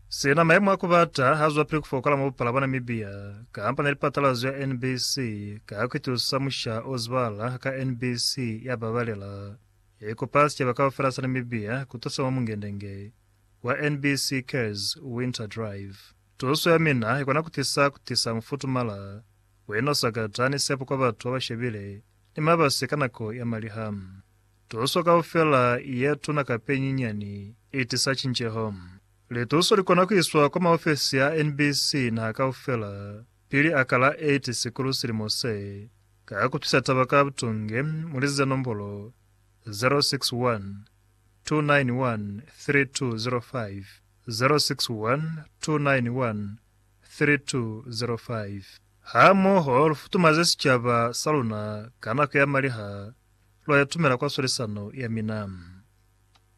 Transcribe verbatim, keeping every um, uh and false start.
Sina maimu akubata hazwa pili kufokala mabupala bana Namibia kaampa nilipatalazo ya N B C kaakitu samusha ozwala ka N B C ya babalela eko pasi ya bakawa farasa Namibia kutosa wa mungendenge wa N B C Cares Winter Drive. Tuoso ya mina ikona kutisa kutisa mfutu mala weno sakatani sepo kwa batu wa shebile ni mabasi kanako ya malihamu. Tuoso ka ufela yetu na kapenyi nyani itisa chinche home. Letuso likona kuiswa kwa maofisi ya N B C na haka ufela pili akala eight sikulu silimose kaya kutisa tabaka butunge muliza nombolo zero six one two nine one three two zero five zero six one two nine one three two zero five. Hamo ho futumazesi chaba saluna kana kuyamaliha lo yatumela kwa solisano ya minamu.